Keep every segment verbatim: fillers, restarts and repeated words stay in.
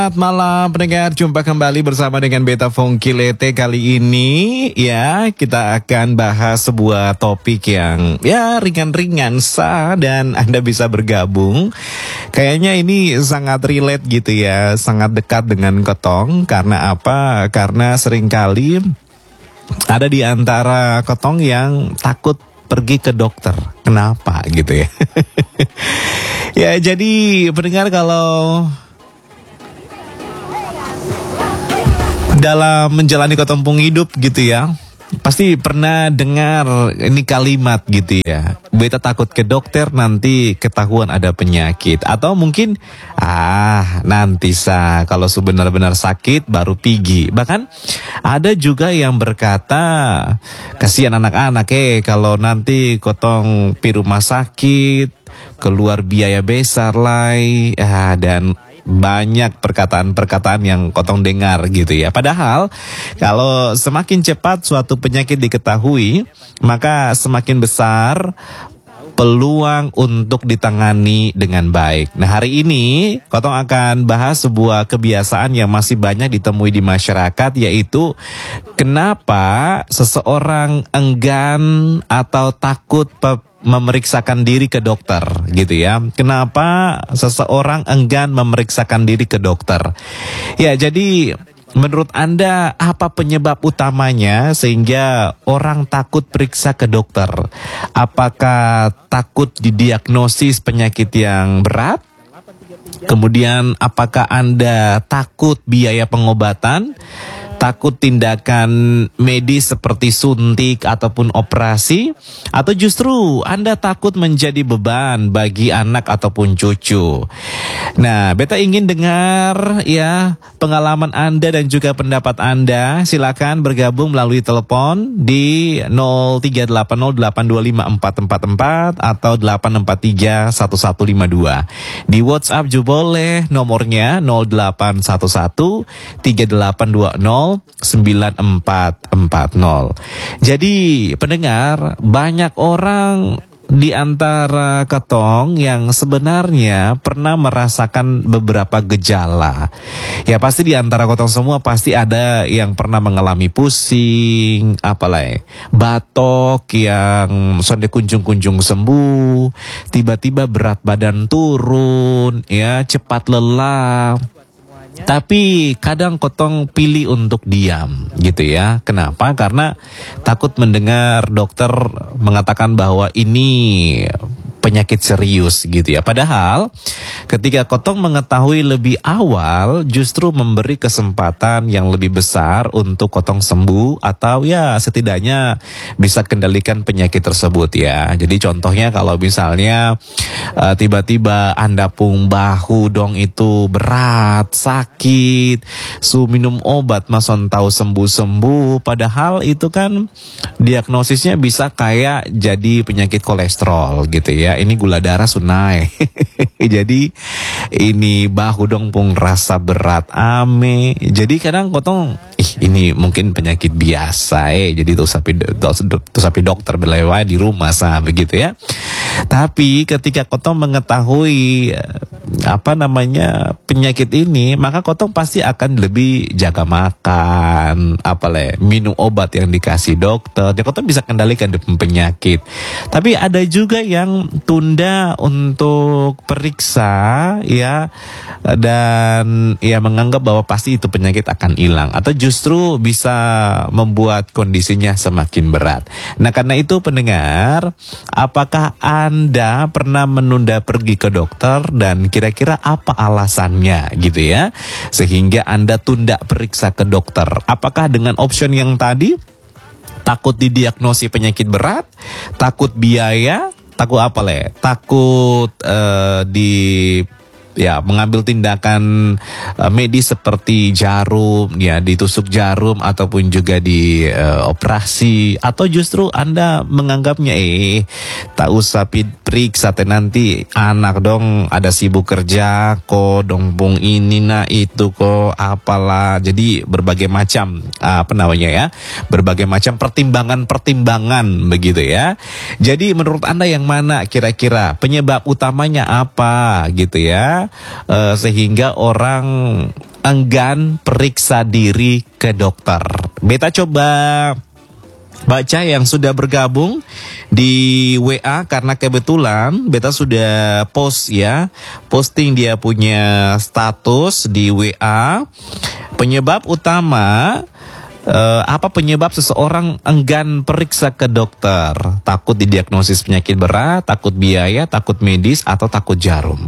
Selamat malam pendengar, jumpa kembali bersama dengan Beta Fongkilete. Kali ini ya kita akan bahas sebuah topik yang ya ringan-ringan sah dan Anda bisa bergabung. Kayaknya ini sangat relate gitu ya, sangat dekat dengan Kotong. Karena apa? Karena seringkali ada di antara Kotong yang takut pergi ke dokter. Kenapa gitu ya? Ya jadi pendengar, kalau dalam menjalani ketumpung hidup gitu ya, pasti pernah dengar ini kalimat gitu ya, beta takut ke dokter nanti ketahuan ada penyakit. Atau mungkin ah nanti sa kalau benar-benar sakit baru pergi. Bahkan ada juga yang berkata, kasihan anak-anak eh kalau nanti kotong pi rumah sakit keluar biaya besar lah, ah, dan banyak perkataan-perkataan yang Kotong dengar gitu ya. Padahal kalau semakin cepat suatu penyakit diketahui, maka semakin besar peluang untuk ditangani dengan baik. Nah, hari ini Kotong akan bahas sebuah kebiasaan yang masih banyak ditemui di masyarakat, yaitu kenapa seseorang enggan atau takut memeriksakan diri ke dokter gitu ya. Kenapa seseorang enggan memeriksakan diri ke dokter? Ya, jadi menurut Anda apa penyebab utamanya sehingga orang takut periksa ke dokter? Apakah takut didiagnosis penyakit yang berat? Kemudian apakah Anda takut biaya pengobatan? Takut tindakan medis seperti suntik ataupun operasi? Atau justru Anda takut menjadi beban bagi anak ataupun cucu? Nah, Beta ingin dengar ya pengalaman Anda dan juga pendapat Anda. Silakan bergabung melalui telepon di nol tiga delapan nol delapan dua lima empat empat empat atau delapan empat tiga satu satu lima dua. Di WhatsApp juga boleh, nomornya nol delapan satu satu tiga delapan dua nol sembilan empat empat nol. Jadi pendengar, banyak orang di antara Kotong yang sebenarnya pernah merasakan beberapa gejala. Ya pasti di antara Kotong semua pasti ada yang pernah mengalami pusing, apalagi batok yang sonde kunjung-kunjung sembuh, tiba-tiba berat badan turun, ya cepat lelah. Tapi kadang Kotong pilih untuk diam gitu ya. Kenapa? Karena takut mendengar dokter mengatakan bahwa ini penyakit serius gitu ya. Padahal ketika Kotong mengetahui lebih awal, justru memberi kesempatan yang lebih besar untuk Kotong sembuh atau ya setidaknya bisa kendalikan penyakit tersebut ya. Jadi contohnya kalau misalnya uh, tiba-tiba Anda pung bahu dong itu berat, sakit, su minum obat mason tahu sembuh-sembuh, padahal itu kan diagnosisnya bisa kayak jadi penyakit kolesterol gitu ya. Ini gula darah sunai. Jadi ini bahu dong pung rasa berat ame. Jadi kadang Kotong ih ini mungkin penyakit biasa eh. Jadi tuh sapi tuh sapi dokter berlewat di rumah sah begitu ya. Tapi ketika Kotong mengetahui apa namanya penyakit ini, maka Kotong pasti akan lebih jaga makan, apalagi minum obat yang dikasih dokter. Jadi Kotong bisa kendalikan penyakit. Tapi ada juga yang tunda untuk periksa ya, dan ya menganggap bahwa pasti itu penyakit akan hilang, atau justru bisa membuat kondisinya semakin berat. Nah, karena itu pendengar, apakah Anda pernah menunda pergi ke dokter dan kira-kira apa alasannya gitu ya, sehingga Anda tunda periksa ke dokter? Apakah dengan option yang tadi, takut didiagnosi penyakit berat, takut biaya, takut apa le? Takut uh, di ya mengambil tindakan uh, medis seperti jarum ya, ditusuk jarum ataupun juga di uh, operasi, atau justru Anda menganggapnya eh tak usah periksa teh nanti anak dong ada sibuk kerja kok dong pung ini nah itu kok apalah. Jadi berbagai macam apa namanya ya, berbagai macam pertimbangan-pertimbangan begitu ya. Jadi menurut Anda yang mana kira-kira penyebab utamanya apa gitu ya, uh, sehingga orang enggan periksa diri ke dokter? Beta coba baca yang sudah bergabung di W A karena kebetulan Beta sudah post ya, posting dia punya status di W A. Penyebab utama, uh, apa penyebab seseorang enggan periksa ke dokter? Takut didiagnosis penyakit berat, takut biaya, takut medis, atau takut jarum?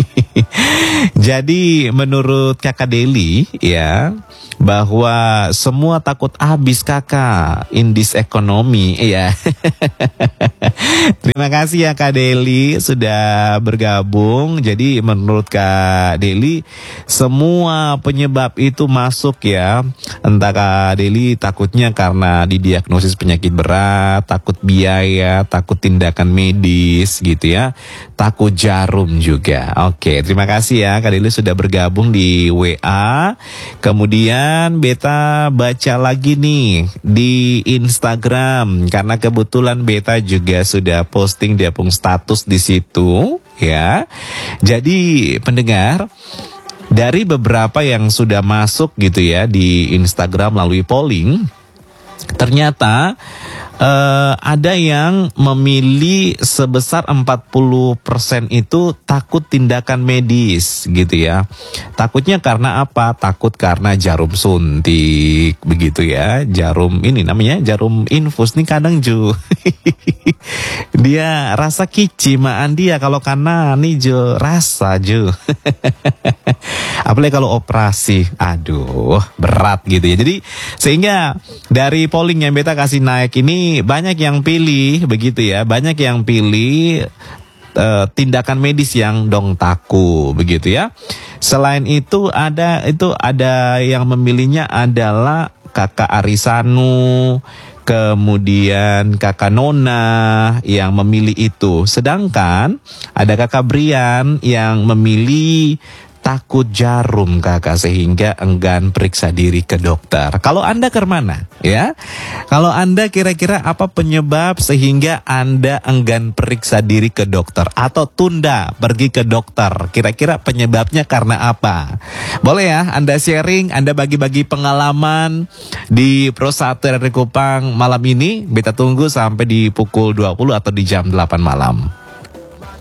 Jadi menurut Kakak Deli ya, bahwa semua takut habis kakak in this economy ya. Terima kasih ya Kak Deli sudah bergabung. Jadi menurut Kak Deli semua penyebab itu masuk ya. Entah Kak Deli takutnya karena didiagnosis penyakit berat, takut biaya, takut tindakan medis gitu ya, takut jarum juga. Oke, terima kasih ya Kak Deli sudah bergabung di W A. Kemudian Beta baca lagi nih di Instagram karena kebetulan Beta juga sudah posting dia pun status di situ ya. Jadi pendengar, dari beberapa yang sudah masuk gitu ya di Instagram melalui polling, ternyata Uh, ada yang memilih sebesar empat puluh persen itu takut tindakan medis gitu ya. Takutnya karena apa? Takut karena jarum suntik begitu ya. Jarum ini namanya jarum infus nih kadang Ju. Dia rasa kici maan dia kalau kanan nih Ju, rasa Ju. Apalagi kalau operasi, aduh berat gitu ya. Jadi sehingga dari polling yang Beta kasih naik ini banyak yang pilih begitu ya, banyak yang pilih uh, tindakan medis yang dong taku begitu ya. Selain itu ada itu ada yang memilihnya adalah Kakak Arisanu, kemudian Kakak Nona yang memilih itu. Sedangkan ada Kakak Brian yang memilih takut jarum kakak sehingga enggan periksa diri ke dokter. Kalau Anda ke mana ya? Kalau Anda kira-kira apa penyebab sehingga Anda enggan periksa diri ke dokter atau tunda pergi ke dokter? Kira-kira penyebabnya karena apa? Boleh ya Anda sharing, Anda bagi-bagi pengalaman di Pro satu R R Kupang malam ini. Beta tunggu sampai di pukul dua puluh atau di jam delapan malam.